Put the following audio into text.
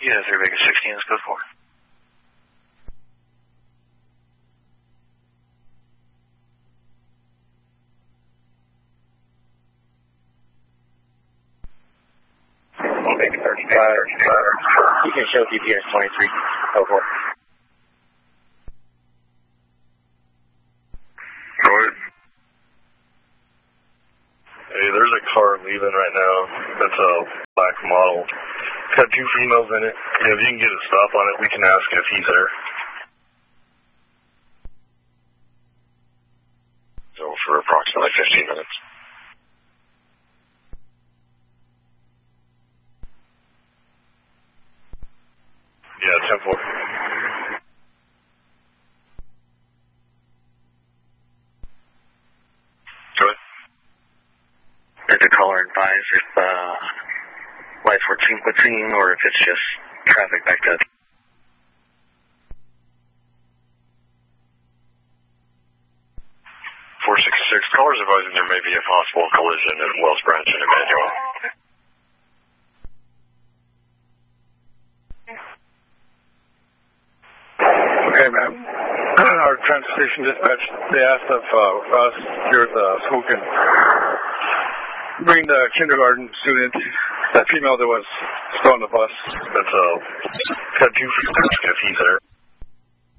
Yeah, 3 Vegas 16 is code 4. Vegas 35. You can show GPS 23, code 4. Go ahead. Hey, there's a car leaving right now. That's a black model. It's got 2 females in it. Yeah, if you can get a stop on it, we can ask if he's there. So for approximately 15 minutes. Yeah, 10-4. Go ahead. Did the caller advise if lights were sequencing or if it's just traffic backed up? Callers advising there may be a possible collision at Wells Branch and Emmanuel. Okay, ma'am. Our transportation dispatch, they asked if us here at the school can bring the kindergarten student, that female that was still on the bus. That's got 2 females if he's there.